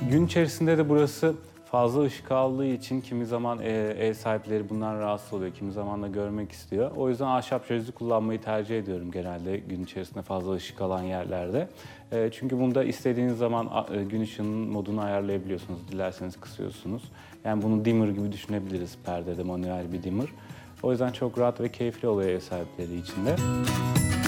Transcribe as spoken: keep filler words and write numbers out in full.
Gün içerisinde de burası fazla ışık aldığı için kimi zaman e, ev sahipleri bundan rahatsız oluyor, kimi zaman da görmek istiyor. O yüzden ahşap jaluzi kullanmayı tercih ediyorum genelde gün içerisinde fazla ışık alan yerlerde. E, çünkü bunda istediğiniz zaman e, gün ışığının modunu ayarlayabiliyorsunuz, dilerseniz kısıyorsunuz. Yani bunu dimmer gibi düşünebiliriz, perdede manuel bir dimmer. O yüzden çok rahat ve keyifli oluyor ev sahipleri için de.